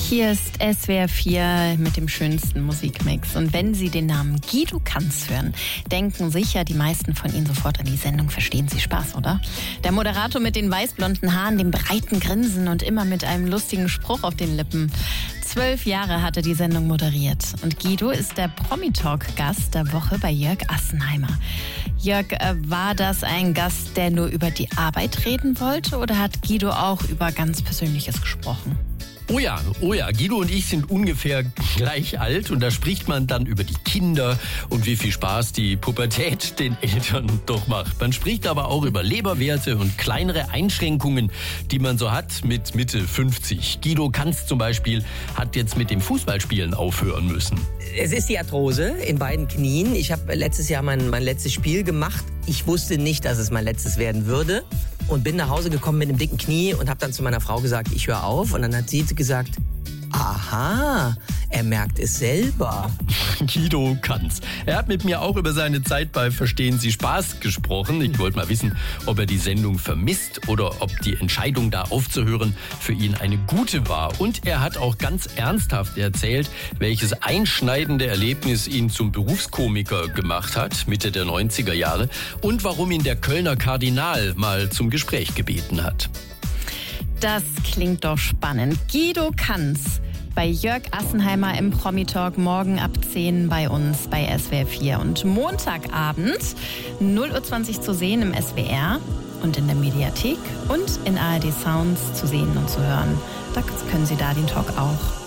Hier ist SWR 4 mit dem schönsten Musikmix. Und wenn Sie den Namen Guido Kanz hören, denken sicher die meisten von Ihnen sofort an die Sendung Verstehen Sie Spaß, oder? Der Moderator mit den weißblonden Haaren, dem breiten Grinsen und immer mit einem lustigen Spruch auf den Lippen. 12 Jahre hat er die Sendung moderiert. Und Guido ist der Promi-Talk-Gast der Woche bei Jörg Assenheimer. Jörg, war das ein Gast, der nur über die Arbeit reden wollte, oder hat Guido auch über ganz Persönliches gesprochen? Oh ja, Guido und ich sind ungefähr gleich alt und da spricht man dann über die Kinder und wie viel Spaß die Pubertät den Eltern doch macht. Man spricht aber auch über Leberwerte und kleinere Einschränkungen, die man so hat mit Mitte 50. Guido Kanz zum Beispiel hat jetzt mit dem Fußballspielen aufhören müssen. Es ist die Arthrose in beiden Knien. Ich habe letztes Jahr mein letztes Spiel gemacht. Ich wusste nicht, dass es mein letztes werden würde. Und bin nach Hause gekommen mit einem dicken Knie und habe dann zu meiner Frau gesagt, ich höre auf. Und dann hat sie gesagt, aha, er merkt es selber. Guido Kanz. Er hat mit mir auch über seine Zeit bei Verstehen Sie Spaß gesprochen. Ich wollte mal wissen, ob er die Sendung vermisst oder ob die Entscheidung, da aufzuhören, für ihn eine gute war. Und er hat auch ganz ernsthaft erzählt, welches einschneidende Erlebnis ihn zum Berufskomiker gemacht hat, Mitte der 90er Jahre, und warum ihn der Kölner Kardinal mal zum Gespräch gebeten hat. Das klingt doch spannend. Guido Kanz bei Jörg Assenheimer im Promi-Talk, morgen ab 10 bei uns bei SWR 4. Und Montagabend 0:20 Uhr zu sehen im SWR und in der Mediathek und in ARD Sounds zu sehen und zu hören. Da können Sie da den Talk auch